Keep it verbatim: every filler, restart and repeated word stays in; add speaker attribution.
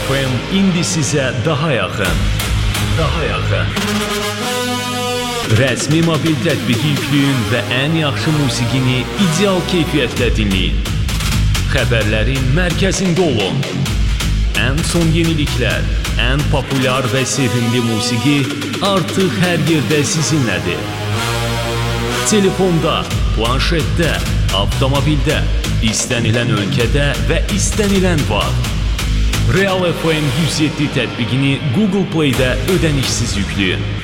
Speaker 1: F M indi sizə daha yaxın. Daha yaxın. Rəsmi mobil tətbiqi yükləyin və ən yaxşı musiqini ideal keyfiyyətlə dinləyin. Xəbərlərin mərkəzində olun. Ən son yeniliklər, ən populyar və sevimli musiqi artıq hər yerdə sizinlədir. Telefonda, planşetdə, avtomobildə, istənilən ölkədə və istənilən vaxt. Real F M yüz yeddi tətbiqini Google Play-də ödənişsiz yükləyin.